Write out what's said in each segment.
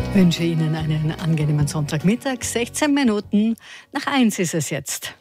Wünsche Ihnen einen angenehmen Sonntagmittag. 16 Minuten nach 1 ist es jetzt.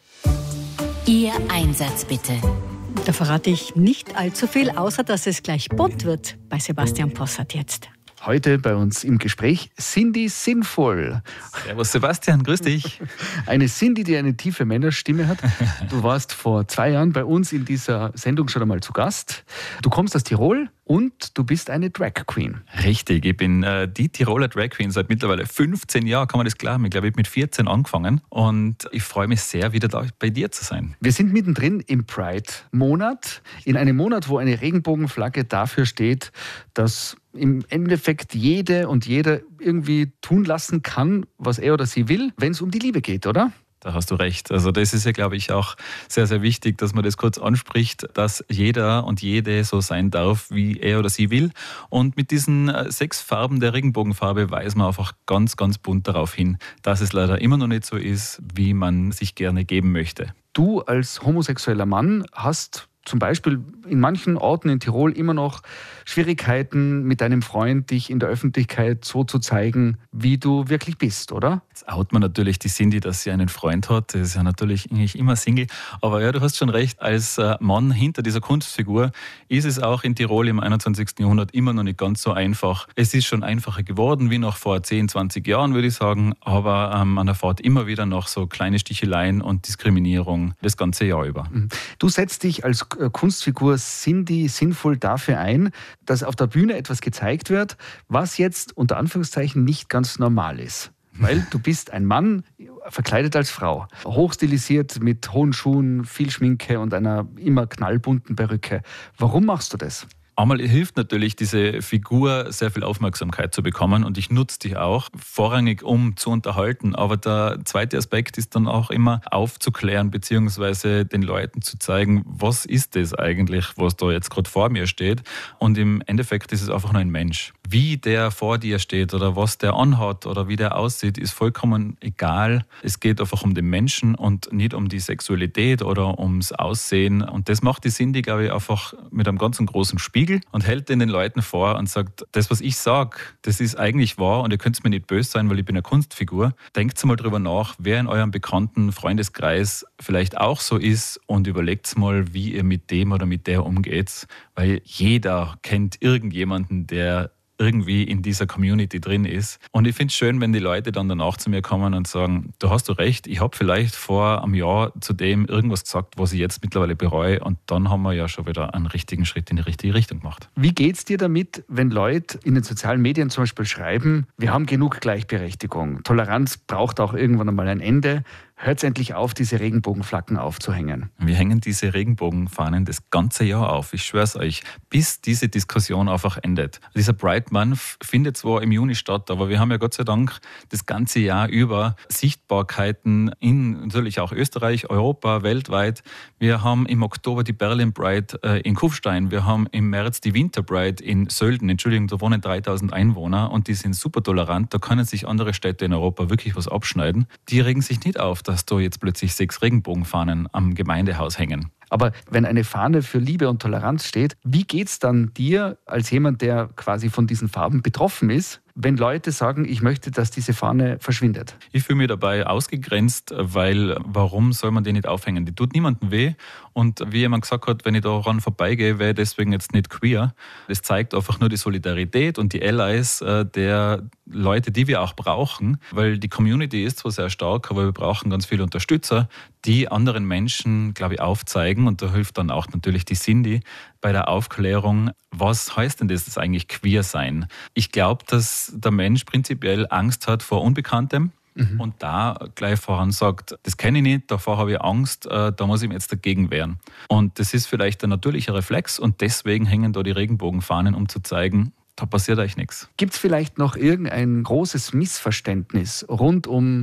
Ihr Einsatz bitte. Da verrate ich nicht allzu viel, außer dass es gleich bunt wird bei Sebastian Possart jetzt. Heute bei uns im Gespräch Cindy Sinnvoll. Servus Sebastian, grüß dich. Eine Cindy, die eine tiefe Männerstimme hat. Du warst vor 2 Jahren bei uns in dieser Sendung schon einmal zu Gast. Du kommst aus Tirol und du bist eine Drag Queen. Richtig, ich bin die Tiroler Drag Queen seit mittlerweile 15 Jahren, kann man das glauben. Ich glaube, ich habe mit 14 angefangen und ich freue mich sehr, wieder da bei dir zu sein. Wir sind mittendrin im Pride-Monat. In einem Monat, wo eine Regenbogenflagge dafür steht, dass im Endeffekt jede und jeder irgendwie tun lassen kann, was er oder sie will, wenn es um die Liebe geht, oder? Da hast du recht. Also das ist ja, glaube ich, auch sehr, sehr wichtig, dass man das kurz anspricht, dass jeder und jede so sein darf, wie er oder sie will. Und mit diesen 6 Farben der Regenbogenfarbe weisen wir einfach ganz, ganz bunt darauf hin, dass es leider immer noch nicht so ist, wie man sich gerne geben möchte. Du als homosexueller Mann hast zum Beispiel in manchen Orten in Tirol immer noch Schwierigkeiten mit deinem Freund, dich in der Öffentlichkeit so zu zeigen, wie du wirklich bist, oder? Jetzt out man natürlich die Cindy, dass sie einen Freund hat. Das ist ja natürlich eigentlich immer Single. Aber ja, du hast schon recht, als Mann hinter dieser Kunstfigur ist es auch in Tirol im 21. Jahrhundert immer noch nicht ganz so einfach. Es ist schon einfacher geworden, wie noch vor 10, 20 Jahren, würde ich sagen. Aber man erfährt immer wieder noch so kleine Sticheleien und Diskriminierung das ganze Jahr über. Du setzt dich als Kunstfigur Cindy Sinnvoll dafür ein, dass auf der Bühne etwas gezeigt wird, was jetzt unter Anführungszeichen nicht ganz normal ist. Weil du bist ein Mann, verkleidet als Frau, hochstilisiert mit hohen Schuhen, viel Schminke und einer immer knallbunten Perücke. Warum machst du das? Einmal hilft natürlich diese Figur, sehr viel Aufmerksamkeit zu bekommen und ich nutze die auch vorrangig, um zu unterhalten. Aber der zweite Aspekt ist dann auch immer aufzuklären bzw. den Leuten zu zeigen, was ist das eigentlich, was da jetzt gerade vor mir steht. Und im Endeffekt ist es einfach nur ein Mensch. Wie der vor dir steht oder was der anhat oder wie der aussieht, ist vollkommen egal. Es geht einfach um den Menschen und nicht um die Sexualität oder ums Aussehen. Und das macht die Cindy, glaube ich, einfach mit einem ganz großen Spiegel und hält den Leuten vor und sagt, das, was ich sage, das ist eigentlich wahr und ihr könnt mir nicht böse sein, weil ich bin eine Kunstfigur. Denkt mal drüber nach, wer in eurem bekannten Freundeskreis vielleicht auch so ist und überlegt mal, wie ihr mit dem oder mit der umgeht, weil jeder kennt irgendjemanden, der irgendwie in dieser Community drin ist. Und ich finde es schön, wenn die Leute dann danach zu mir kommen und sagen, du hast recht, ich habe vielleicht vor einem Jahr zu dem irgendwas gesagt, was ich jetzt mittlerweile bereue. Und dann haben wir ja schon wieder einen richtigen Schritt in die richtige Richtung gemacht. Wie geht's dir damit, wenn Leute in den sozialen Medien zum Beispiel schreiben, wir haben genug Gleichberechtigung, Toleranz braucht auch irgendwann einmal ein Ende, hört endlich auf, diese Regenbogenflaggen aufzuhängen? Wir hängen diese Regenbogenfahnen das ganze Jahr auf, ich schwör's euch, bis diese Diskussion einfach endet. Dieser Pride Month findet zwar im Juni statt, aber wir haben ja Gott sei Dank das ganze Jahr über Sichtbarkeiten in natürlich auch Österreich, Europa, weltweit. Wir haben im Oktober die Berlin Pride in Kufstein, wir haben im März die Winter Pride in Sölden. Entschuldigung, da wohnen 3000 Einwohner und die sind super tolerant, da können sich andere Städte in Europa wirklich was abschneiden. Die regen sich nicht auf, dass da jetzt plötzlich 6 Regenbogenfahnen am Gemeindehaus hängen. Aber wenn eine Fahne für Liebe und Toleranz steht, wie geht's dann dir als jemand, der quasi von diesen Farben betroffen ist, wenn Leute sagen, ich möchte, dass diese Fahne verschwindet? Ich fühle mich dabei ausgegrenzt, weil warum soll man die nicht aufhängen? Die tut niemandem weh. Und wie jemand gesagt hat, wenn ich daran vorbeigehe, wäre ich deswegen jetzt nicht queer. Das zeigt einfach nur die Solidarität und die Allies der Leute, die wir auch brauchen. Weil die Community ist zwar sehr stark, aber wir brauchen ganz viele Unterstützer, die anderen Menschen, glaube ich, aufzeigen. Und da hilft dann auch natürlich die Cindy bei der Aufklärung. Was heißt denn das eigentlich queer sein? Ich glaube, dass der Mensch prinzipiell Angst hat vor Unbekanntem. Und da gleich voran sagt, das kenne ich nicht, davor habe ich Angst, da muss ich mir jetzt dagegen wehren. Und das ist vielleicht ein natürlicher Reflex und deswegen hängen da die Regenbogenfahnen, um zu zeigen, da passiert euch nichts. Gibt es vielleicht noch irgendein großes Missverständnis rund um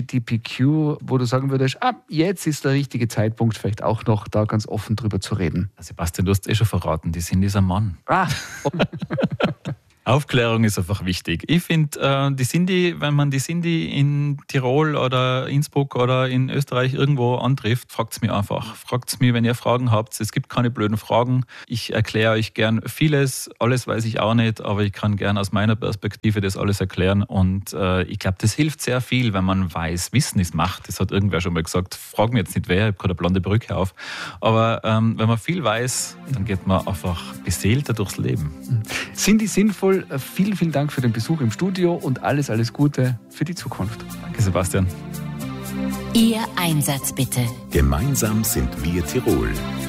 LGBTQ, wo du sagen würdest, jetzt ist der richtige Zeitpunkt, vielleicht auch noch da ganz offen drüber zu reden? Sebastian, du hast schon verraten, die sind dieser Mann. Aufklärung ist einfach wichtig. Ich finde, die Sinti, wenn man die Sinti in Tirol oder Innsbruck oder in Österreich irgendwo antrifft, fragt es mich einfach. Fragt es mich, wenn ihr Fragen habt. Es gibt keine blöden Fragen. Ich erkläre euch gern vieles. Alles weiß ich auch nicht, aber ich kann gern aus meiner Perspektive das alles erklären. Und ich glaube, das hilft sehr viel, wenn man weiß, Wissen ist Macht. Das hat irgendwer schon mal gesagt. Frag mich jetzt nicht wer, ich habe gerade eine blonde Brücke auf. Aber wenn man viel weiß, dann geht man einfach beseelter durchs Leben. Sinti sinnvoll. Vielen, vielen Dank für den Besuch im Studio und alles Gute für die Zukunft. Danke, Sebastian. Ihr Einsatz bitte. Gemeinsam sind wir Tirol.